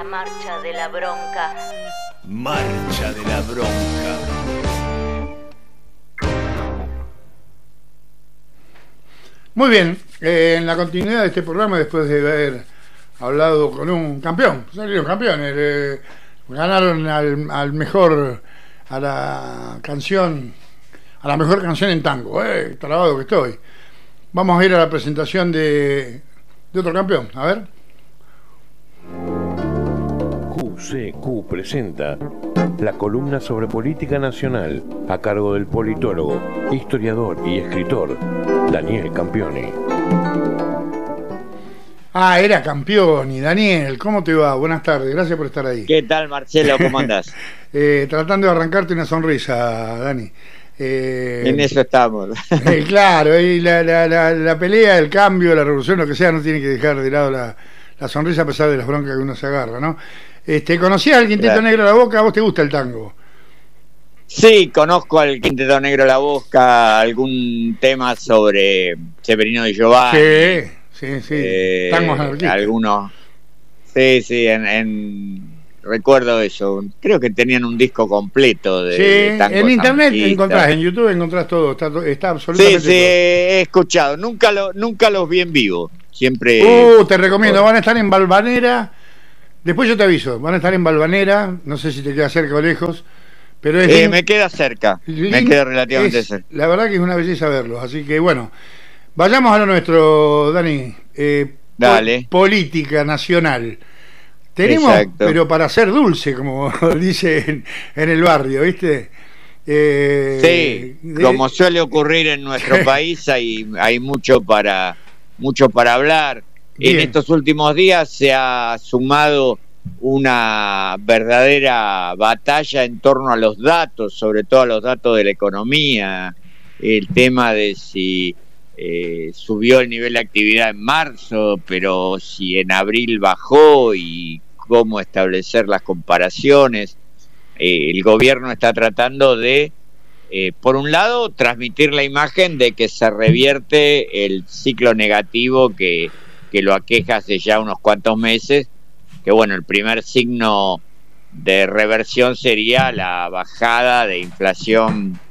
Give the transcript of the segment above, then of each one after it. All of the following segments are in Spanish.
Marcha de la bronca. Marcha de la bronca. Muy bien, en la continuidad de este programa, después de haber hablado con un campeón, salieron campeones, ganaron al mejor, a la mejor canción en tango, trabado que estoy. Vamos a ir a la presentación de otro campeón, a ver. QCQ presenta la columna sobre política nacional a cargo del politólogo, historiador y escritor Daniel Campioni. Era Campioni. Daniel, ¿cómo te va? Buenas tardes, gracias por estar ahí. ¿Qué tal, Marcelo? ¿Cómo andás? Tratando de arrancarte una sonrisa, Dani. En eso estamos. Claro, y la pelea, el cambio, la revolución, lo que sea, no tiene que dejar de lado la sonrisa a pesar de las broncas que uno se agarra, ¿no? ¿Conocías al Quinteto Negro de la Boca? ¿A vos te gusta el tango? Sí, conozco al Quinteto Negro de la Boca, algún tema sobre Severino Di Giovanni. Sí. Tangos anarquistas. Algunos. Sí, recuerdo eso. Creo que tenían un disco completo de tangos en internet anarquistas. encontrás, en YouTube encontrás todo, está absolutamente todo. He escuchado, nunca los vi en vivo. Siempre. Te recomiendo, van a estar en Valvanera. Después yo te aviso, van a estar en Valvanera, no sé si te queda cerca o lejos, pero me queda cerca, me queda relativamente cerca. La verdad que es una belleza verlos, así que bueno, vayamos a lo nuestro, Dani. Dale. Política nacional. Tenemos, exacto, pero para ser dulce, como dicen en el barrio, ¿viste? Como suele ocurrir en nuestro país, hay mucho para hablar. Bien. En estos últimos días se ha sumado una verdadera batalla en torno a los datos, sobre todo a los datos de la economía, el tema de si subió el nivel de actividad en marzo, pero si en abril bajó y cómo establecer las comparaciones. El gobierno está tratando de, por un lado, transmitir la imagen de que se revierte el ciclo negativo que lo aqueja hace ya unos cuantos meses, que bueno, el primer signo de reversión sería la bajada de inflación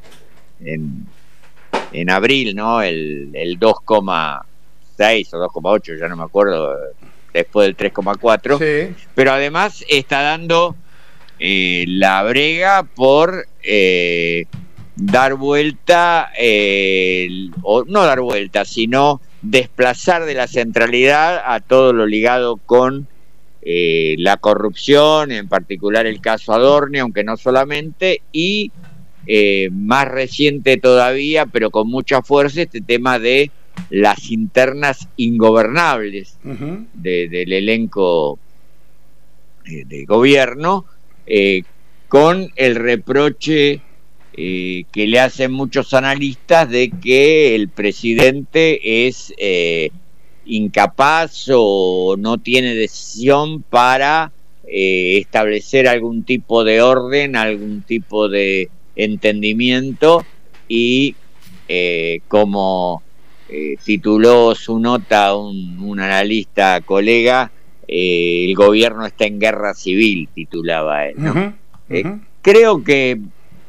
en abril, ¿no? El 2,6 o 2,8, ya no me acuerdo, después del 3,4, sí. Pero además está dando la brega por dar vuelta, o no dar vuelta, sino desplazar de la centralidad a todo lo ligado con la corrupción, en particular el caso Adorni, aunque no solamente, y más reciente todavía, pero con mucha fuerza, este tema de las internas ingobernables del elenco de gobierno, con el reproche que le hacen muchos analistas de que el presidente es incapaz o no tiene decisión para establecer algún tipo de orden, algún tipo de entendimiento, y como tituló su nota un analista colega, el gobierno está en guerra civil, titulaba él, ¿no? Creo que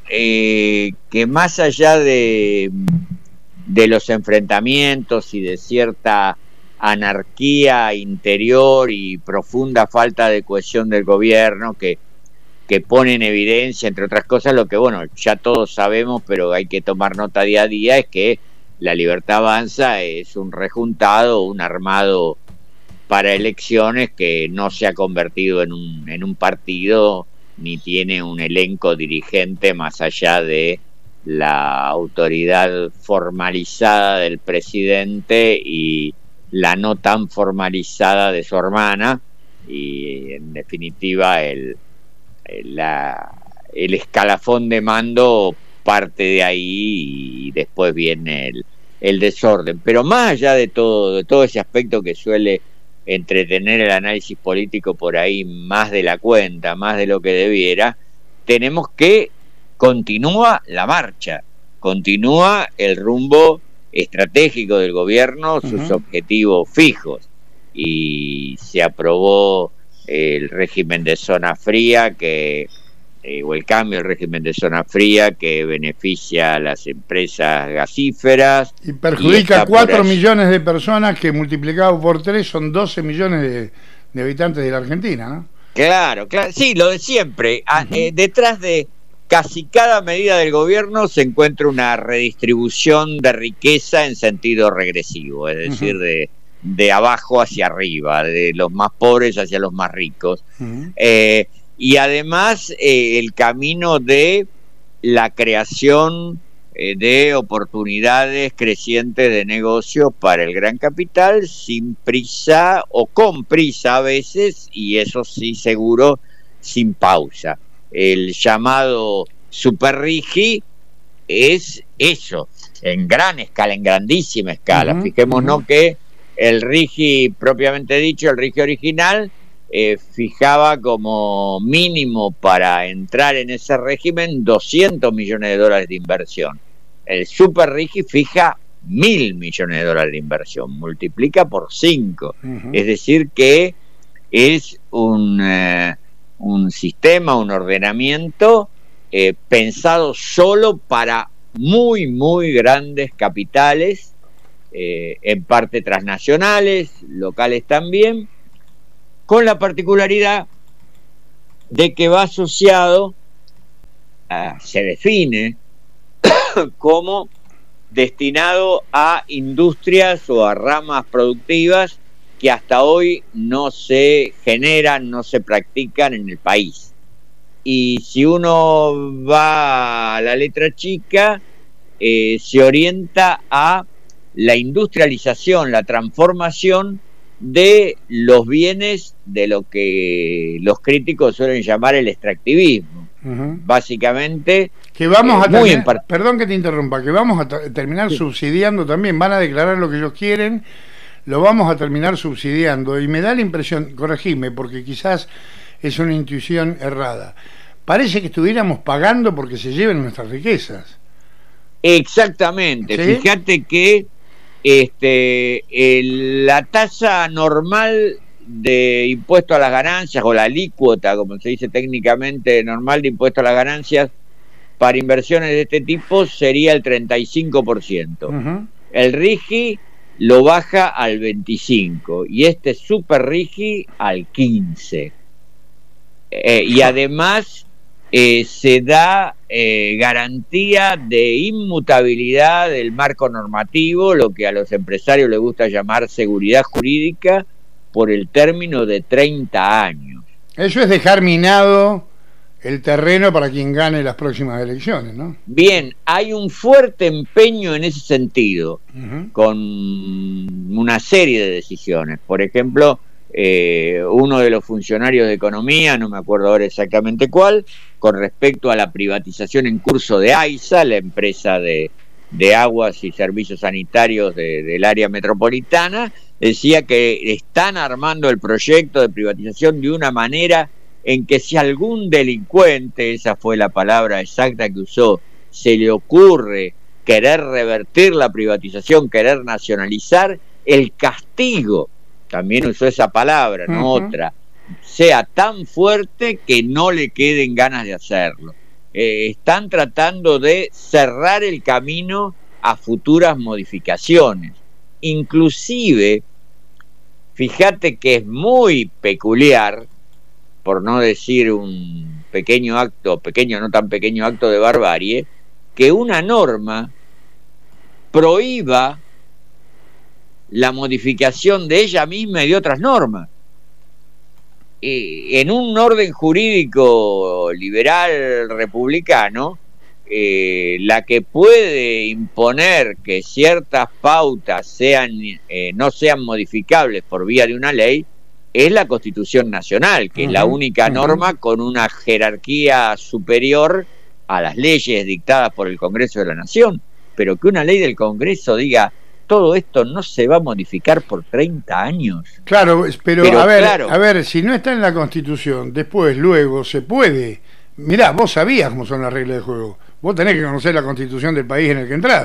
más allá de los enfrentamientos y de cierta anarquía interior y profunda falta de cohesión del gobierno que pone en evidencia, entre otras cosas, lo que bueno, ya todos sabemos, pero hay que tomar nota día a día, es que La Libertad Avanza es un rejuntado, un armado para elecciones que no se ha convertido en un partido, ni tiene un elenco dirigente más allá de la autoridad formalizada del presidente y la no tan formalizada de su hermana, y en definitiva el escalafón de mando parte de ahí y después viene el desorden. Pero más allá de todo ese aspecto que suele entretener el análisis político por ahí más de la cuenta, más de lo que debiera, tenemos que continúa la marcha, continúa el rumbo estratégico del gobierno, sus objetivos fijos, y se aprobó el régimen de zona fría o el cambio del régimen de zona fría que beneficia a las empresas gasíferas. Y perjudica a 4 millones de personas que multiplicado por 3 son 12 millones de habitantes de la Argentina, ¿no? Claro, sí, lo de siempre. Detrás de casi cada medida del gobierno se encuentra una redistribución de riqueza en sentido regresivo, es decir, de abajo hacia arriba, de los más pobres hacia los más ricos. Y además el camino de la creación de oportunidades crecientes de negocio para el gran capital, sin prisa o con prisa a veces, y eso sí seguro, sin pausa. El llamado super RIGI es eso, en gran escala, en grandísima escala. Fijémonos que el RIGI propiamente dicho, el RIGI original, fijaba como mínimo para entrar en ese régimen 200 millones de dólares de inversión. El Super RIGI fija 1.000 millones de dólares de inversión, multiplica por 5. Es decir que es un sistema, un ordenamiento pensado solo para muy, muy grandes capitales, en parte transnacionales, locales también, con la particularidad de que va asociado, se define como destinado a industrias o a ramas productivas que hasta hoy no se generan, no se practican en el país. Y si uno va a la letra chica, se orienta a la industrialización, la transformación de los bienes de lo que los críticos suelen llamar el extractivismo. Básicamente, que vamos a perdón que te interrumpa, que vamos a terminar subsidiando también, van a declarar lo que ellos quieren, lo vamos a terminar subsidiando, y me da la impresión, corregime, porque quizás es una intuición errada, parece que estuviéramos pagando porque se lleven nuestras riquezas. Exactamente, ¿sí? Fíjate que la tasa normal de impuesto a las ganancias, o la alícuota, como se dice técnicamente, normal de impuesto a las ganancias para inversiones de este tipo sería el 35%. El RIGI lo baja al 25% y este Super RIGI al 15%. Y además se da garantía de inmutabilidad del marco normativo, lo que a los empresarios les gusta llamar seguridad jurídica, por el término de 30 años. Eso es dejar minado el terreno para quien gane las próximas elecciones, ¿no? Bien, hay un fuerte empeño en ese sentido, con una serie de decisiones. Por ejemplo, uno de los funcionarios de Economía, no me acuerdo ahora exactamente cuál, con respecto a la privatización en curso de AISA, la empresa de aguas y servicios sanitarios del área metropolitana, decía que están armando el proyecto de privatización de una manera en que si algún delincuente, esa fue la palabra exacta que usó, se le ocurre querer revertir la privatización, querer nacionalizar, el castigo, también usó esa palabra, no otra, sea tan fuerte que no le queden ganas de hacerlo. Están tratando de cerrar el camino a futuras modificaciones. Inclusive, fíjate que es muy peculiar, por no decir un pequeño no tan pequeño acto de barbarie, que una norma prohíba la modificación de ella misma y de otras normas. En un orden jurídico liberal republicano, la que puede imponer que ciertas pautas no sean modificables por vía de una ley es la Constitución Nacional, que es la única norma con una jerarquía superior a las leyes dictadas por el Congreso de la Nación. Pero que una ley del Congreso diga todo esto no se va a modificar por 30 años. Claro, pero a ver, si no está en la Constitución, luego se puede. Mirá, vos sabías cómo son las reglas de juego. Vos tenés que conocer la Constitución del país en el que entrás.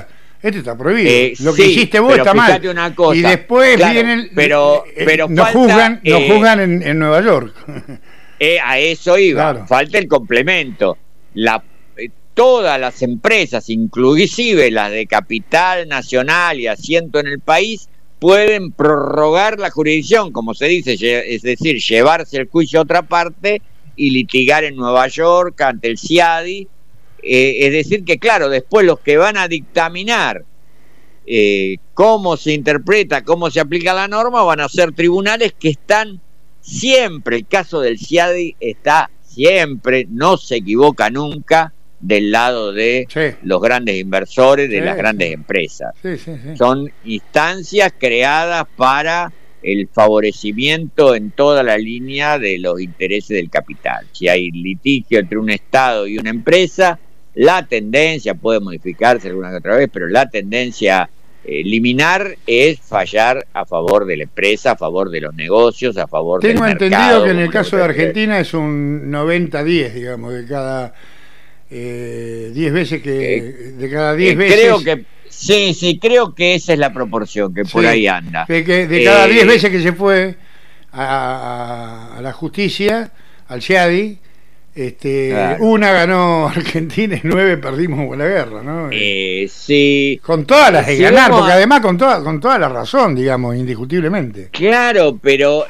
Este está prohibido. Lo que hiciste vos está mal. Una cosa, y después claro, vienen, pero nos juzgan en Nueva York. A eso iba. Claro. Falta el complemento. Todas las empresas, inclusive las de capital nacional y asiento en el país, pueden prorrogar la jurisdicción, como se dice, es decir, llevarse el juicio a otra parte y litigar en Nueva York ante el CIADI. Es decir que, claro, después los que van a dictaminar cómo se interpreta, cómo se aplica la norma, van a ser tribunales que están siempre, el caso del CIADI está siempre, no se equivoca nunca, del lado de los grandes inversores, de las grandes empresas. Son instancias creadas para el favorecimiento en toda la línea de los intereses del capital. Si hay litigio entre un Estado y una empresa, la tendencia puede modificarse alguna que otra vez, pero la tendencia liminar es fallar a favor de la empresa, a favor de los negocios, a favor del mercado. Tengo entendido que en el caso de Argentina es un 90-10, digamos, de cada 10 veces que de cada 10 veces. Creo que sí, creo que esa es la proporción que por ahí anda. De cada 10 veces que se fue a la justicia, al CIADI, claro, una ganó Argentina y 9 perdimos con la guerra, ¿no? Sí. Con todas las de ganar, porque además con toda la razón, digamos, indiscutiblemente. Claro, pero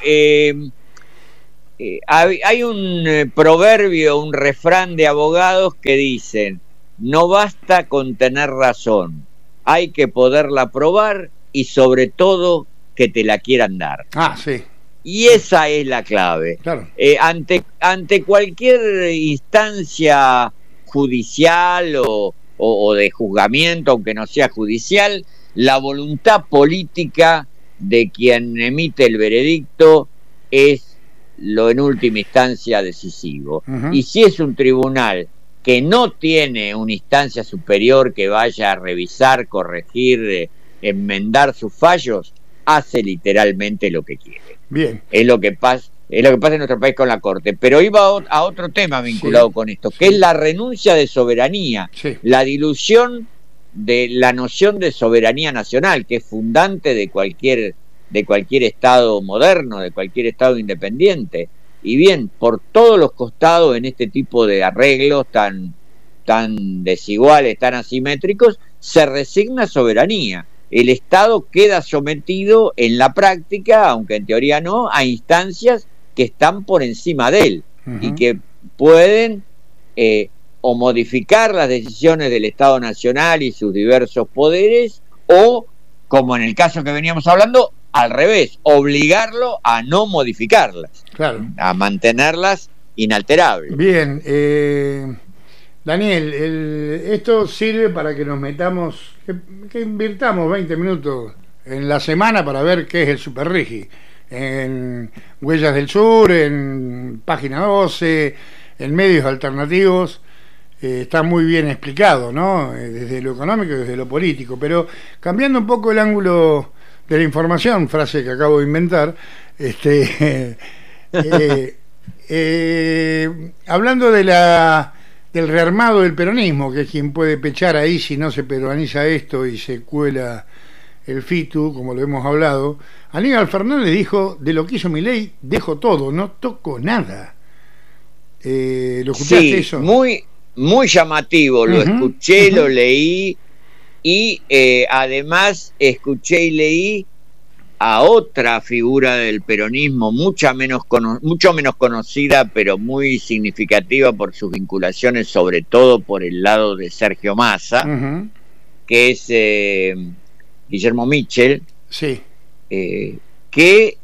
hay un proverbio, un refrán de abogados que dicen: no basta con tener razón, hay que poderla probar y sobre todo que te la quieran dar. Sí. Y esa es la clave. Claro. Ante cualquier instancia judicial o de juzgamiento, aunque no sea judicial, la voluntad política de quien emite el veredicto es lo en última instancia decisivo. Y si es un tribunal que no tiene una instancia superior que vaya a revisar, corregir, enmendar sus fallos, hace literalmente lo que quiere. Bien. Es lo que pasa en nuestro país con la Corte. Pero iba a otro tema vinculado con esto, que es la renuncia de soberanía, la dilución de la noción de soberanía nacional, que es fundante de cualquier Estado moderno, de cualquier Estado independiente. Y bien, por todos los costados en este tipo de arreglos tan desiguales, tan asimétricos, se resigna soberanía. El Estado queda sometido en la práctica, aunque en teoría no, a instancias que están por encima de él y que pueden o modificar las decisiones del Estado Nacional y sus diversos poderes, o, como en el caso que veníamos hablando, al revés, obligarlo a no modificarlas, claro, a mantenerlas inalterables. Bien, Daniel, esto sirve para que nos metamos, que invirtamos 20 minutos en la semana para ver qué es el Superrigi, en Huellas del Sur, en Página 12, en medios alternativos. Está muy bien explicado, ¿no? Desde lo económico y desde lo político, pero cambiando un poco el ángulo de la información, frase que acabo de inventar, hablando del rearmado del peronismo, que es quien puede pechar ahí si no se peruaniza esto y se cuela el FITU, como lo hemos hablado. Aníbal Fernández dijo: de lo que hizo Milei dejo todo, no toco nada. ¿Lo escuchaste eso? Muy llamativo, lo escuché, lo leí, y además escuché y leí a otra figura del peronismo mucho menos conocida, pero muy significativa por sus vinculaciones, sobre todo por el lado de Sergio Massa, que es Guillermo Michel, que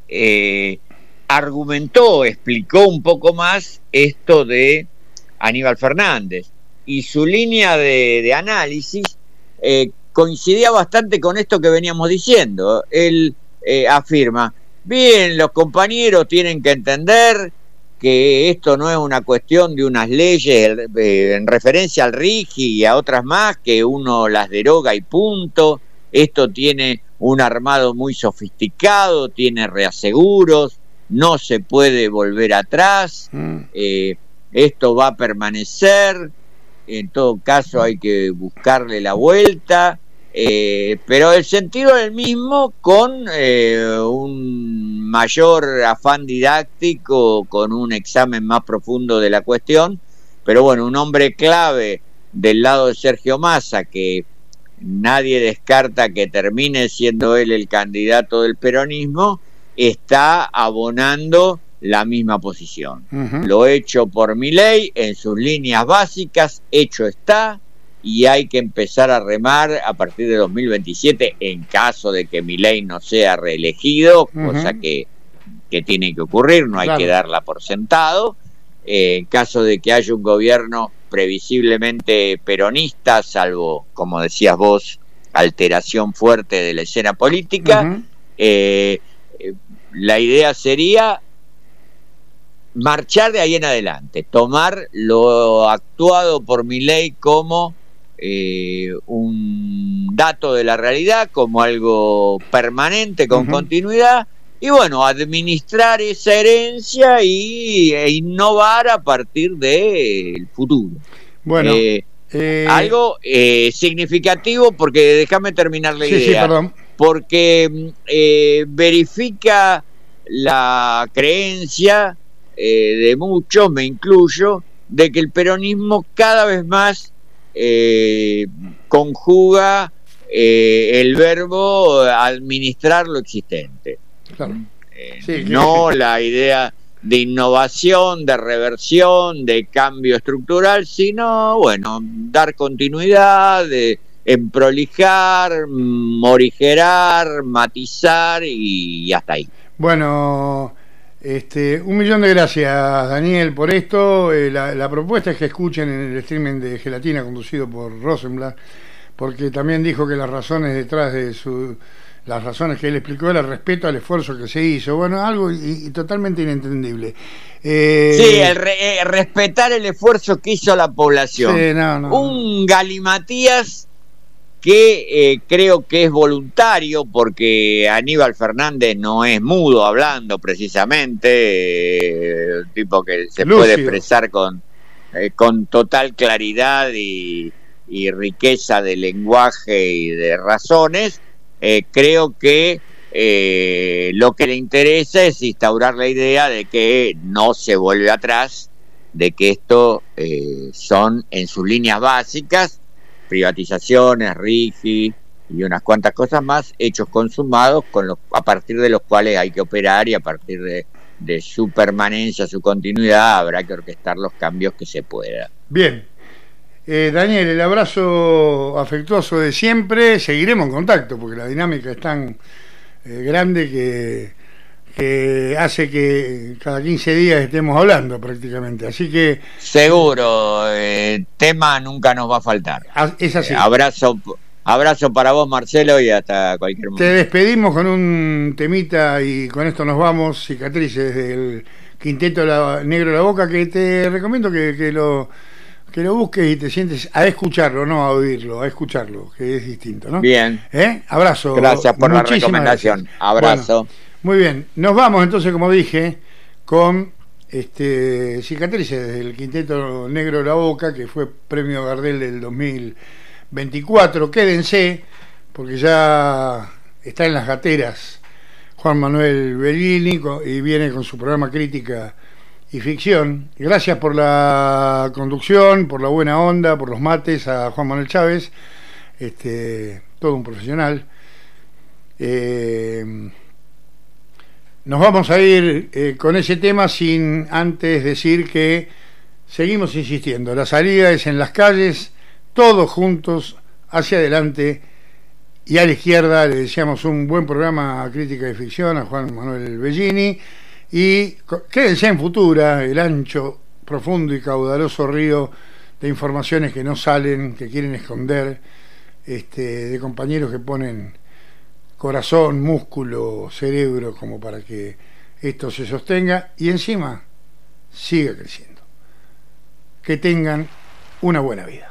explicó un poco más esto de Aníbal Fernández, y su línea de análisis coincidía bastante con esto que veníamos diciendo. Él afirma: bien, los compañeros tienen que entender que esto no es una cuestión de unas leyes en referencia al RIGI y a otras más, que uno las deroga y punto. Esto tiene un armado muy sofisticado, tiene reaseguros, no se puede volver atrás, esto va a permanecer, en todo caso hay que buscarle la vuelta, pero el sentido es el mismo, con un mayor afán didáctico, con un examen más profundo de la cuestión. Pero bueno, un hombre clave del lado de Sergio Massa, que nadie descarta que termine siendo él el candidato del peronismo, está abonando la misma posición. Lo hecho por Milei en sus líneas básicas, hecho está, y hay que empezar a remar a partir de 2027 en caso de que Milei no sea reelegido, cosa que tiene que ocurrir, no hay que darla por sentado. En caso de que haya un gobierno previsiblemente peronista, salvo, como decías vos, alteración fuerte de la escena política, la idea sería marchar de ahí en adelante, tomar lo actuado por Milei como un dato de la realidad, como algo permanente, con continuidad, y bueno, administrar esa herencia e innovar a partir del futuro. Bueno, algo significativo, porque déjame terminar la idea. Perdón. Porque verifica la creencia de muchos, me incluyo, de que el peronismo cada vez más conjuga el verbo administrar lo existente. Claro. No la idea de innovación, de reversión, de cambio estructural, sino, bueno, dar continuidad, emprolijar, morigerar, matizar y hasta ahí. Bueno, 1.000.000 de gracias, Daniel, por esto. La propuesta es que escuchen en el streaming de Gelatina conducido por Rosenblatt, porque también dijo que las razones detrás de las razones que él explicó era respeto al esfuerzo que se hizo. Bueno, algo y totalmente inentendible. Sí, respetar el esfuerzo que hizo la población. Sí, un galimatías que creo que es voluntario, porque Aníbal Fernández no es mudo hablando, precisamente, un tipo que se puede expresar con total claridad y riqueza de lenguaje y de razones. Creo que lo que le interesa es instaurar la idea de que no se vuelve atrás, de que esto son en sus líneas básicas privatizaciones, RIGI y unas cuantas cosas más, hechos consumados a partir de los cuales hay que operar, y a partir de su permanencia, su continuidad, habrá que orquestar los cambios que se pueda. Bien. Daniel, el abrazo afectuoso de siempre. Seguiremos en contacto porque la dinámica es tan grande que hace que cada 15 días estemos hablando prácticamente. Así que seguro, tema nunca nos va a faltar. Es así. Abrazo para vos, Marcelo, y hasta cualquier momento. Te despedimos con un temita y con esto nos vamos. Cicatrices del Quinteto Negro de la Boca, que te recomiendo que lo busques y te sientes a escucharlo, no a oírlo, a escucharlo, que es distinto, ¿no? Bien. Abrazo. Gracias por la recomendación. Gracias. Abrazo. Bueno, muy bien. Nos vamos entonces, como dije, con Cicatrices del Quinteto Negro de la Boca, que fue premio Gardel del 2024. Quédense, porque ya está en las gateras Juan Manuel Bellini y viene con su programa Crítica y Ficción. Gracias por la conducción, por la buena onda, por los mates a Juan Manuel Chávez, todo un profesional. Nos vamos a ir con ese tema sin antes decir que seguimos insistiendo. La salida es en las calles, todos juntos, hacia adelante, y a la izquierda. Le deseamos un buen programa a Crítica y Ficción a Juan Manuel Bellini. Y quédense en Futura, el ancho, profundo y caudaloso río de informaciones que no salen, que quieren esconder, de compañeros que ponen corazón, músculo, cerebro, como para que esto se sostenga y encima siga creciendo. Que tengan una buena vida.